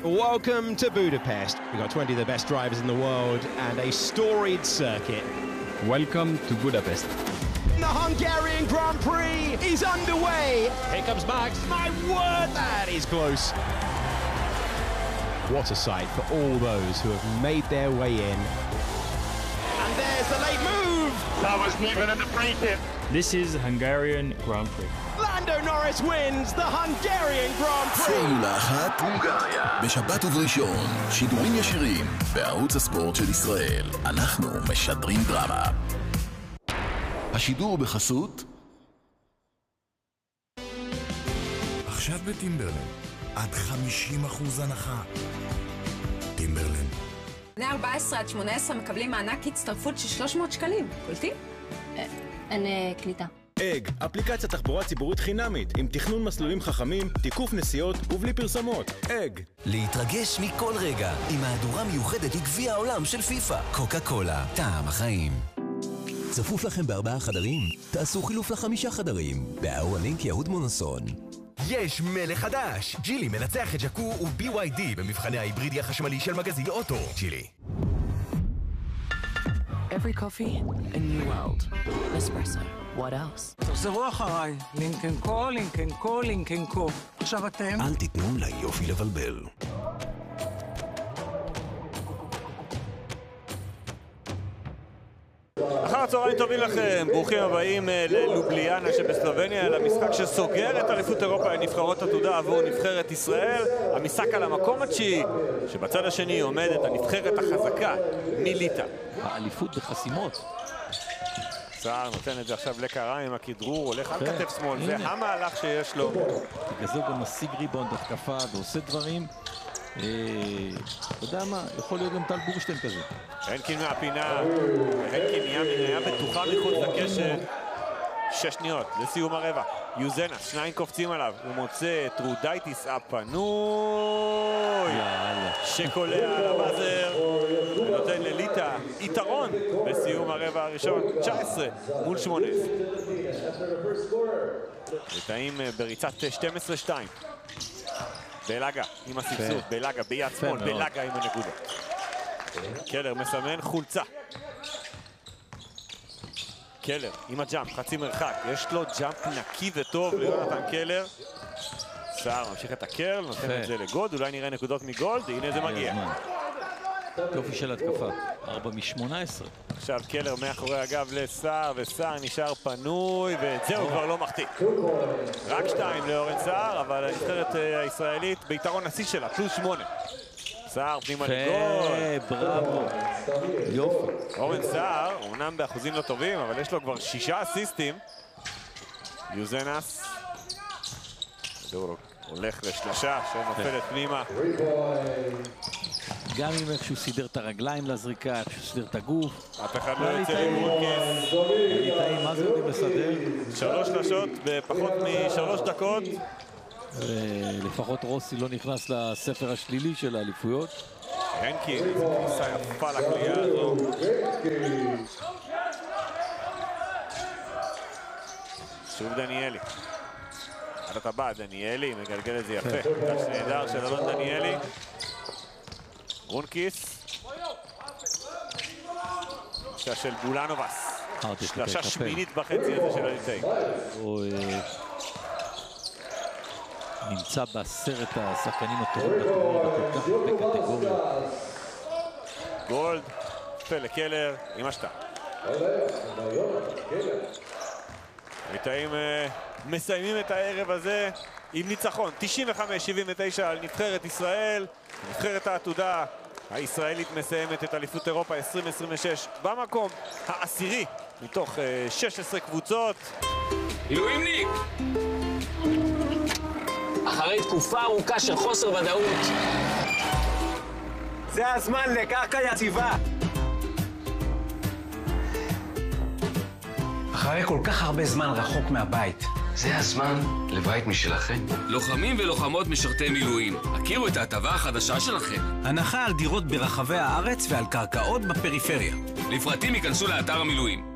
Welcome to Budapest. We've got 20 of the best drivers in the world and a storied circuit. Welcome to Budapest. The Hungarian Grand Prix is underway. Here comes Max. My word, that is close. What a sight for all those who have made their way in. And there's the late move. That wasn't even in the pre-tip. This is Hungarian Grand Prix. Lando Norris wins the Hungarian Grand Prix. פורמולה 1 הונגריה. בשבת ובראשון, שידורים ישירים בערוץ הספורט של ישראל. אנחנו משדרים דרמה. השידור בחסות עכשיו בטימברלנד עד 50% הנחה. טימברלנד. בני 14 עד 18 מקבלים מענק הצטרפות של 300 שקלים. קולטים? אין קליטה. אג, אפליקציית תחבורה ציבורית חינמית עם תכנון מסלולים חכמים, תיקוף נסיעות ובלי פרסמות. אג. להתרגש מכל רגע עם מהדורה מיוחדת לגביע העולם של פיפה. קוקה קולה, טעם החיים. צפוף לכם ב4 חדרים? תעשו חילוף ל5 חדרים. באוהלינק יהוד מונוסון. יש מלך חדש! ג'ילי מנצח את ג'קו ו-BYD במבחני ההיברידי החשמלי של מגזין אוטו. ג'ילי. Every coffee, a new world. Espresso. What else? תחזרו אחריי. לינקן קו, לינקן קו, לינקן קו. עכשיו אתם? אל תיתנו ליופי לבלבל. אחר הצהריים טובים לכם, ברוכים הבאים ללובליאנה שבסלובניה, למשחק שסוגר את אליפות אירופה לנבחרות עתודה עבור נבחרת ישראל. המשחק על המקום התשיעי, שבצד השני עומדת הנבחרת החזקה מליטא. האליפות בחסימות. סער נותן את זה עכשיו לקרה עם הכדרור, הולך על כתף שמאל, זה המהלך שיש לו. בגלל זה הוא גם משיג ריבאונד התקפה ועושה דברים. אתה יודע מה, יכול להיות גם טל בורשטיין כזה. הנקין מהפינה, הנקין נהיה בטוחה מחוץ לקשר. 6 שניות לסיום הרבע. יוזנס, שניים קופצים עליו, הוא מוצא את רודייטיס הפנוי שקולע על הבאזר ונותן לליטא יתרון בסיום הרבע הראשון. 19 מול 18. ליטאים בריצת 12-2. בלגה עם הסבסוד, בלגה ביד שמאל, בלגה עם הנקודות. קלר מסמן חולצה. קלר עם הג'אמפ, חצי מרחק, יש לו ג'אמפ נקי וטוב ליונתן קלר. סער ממשיך את הקרל, נותן את זה לגולד, אולי נראה נקודות מגולד, הנה זה מגיע. יופי של התקפה, 4 מ-18. עכשיו קלר מאחורי הגב לסער, וסער נשאר פנוי, ואת זה הוא כבר לא מחטיא. רק 2 לאורן סער, אבל הנבחרת הישראלית ביתרון השיא שלה, +8. סער פנימה לגול. בראבו. יופי. אורן סער, אומנם באחוזים לא טובים, אבל יש לו כבר 6 אסיסטים. יוזנס. כדור הולך לשלושה שנופלת פנימה. גם אם איכשהו סידר את הרגליים לזריקה, איכשהו סידר את הגוף. אף אחד לא יוצא לבורקס. ליטאים, מה זה יודעים לסדר? 3 שלשות בפחות מ3 דקות. לפחות רוסי לא נכנס לספר השלילי של האליפויות. הנקין, איזו כניסה יפה לקליעה הזו. שוב דניאלי. עד הטבע, דניאלי, מגלגל את זה יפה. דש נהדר של אלון דניאלי. רונקיס. שלושה של בולנובס. שלושה שמינית בחצי הזה של הליטאים. נמצא בעשרת השחקנים הטובים בכל כך בקטגוריה. גולד, יפה לקלר, עם השתה. הליטאים מסיימים את הערב הזה עם ניצחון 95-79 על נבחרת ישראל. נבחרת העתודה הישראלית מסיימת את אליפות אירופה 2026 במקום העשירי מתוך 16 קבוצות. מילואימניק! אחרי תקופה ארוכה של חוסר ודאות, זה הזמן לקרקע יציבה. אחרי כל כך הרבה זמן רחוק מהבית, זה הזמן לבית משלכם. לוחמים ולוחמות משרתי מילואים, הכירו את ההטבה החדשה שלכם. הנחה על דירות ברחבי הארץ ועל קרקעות בפריפריה. לפרטים ייכנסו לאתר המילואים.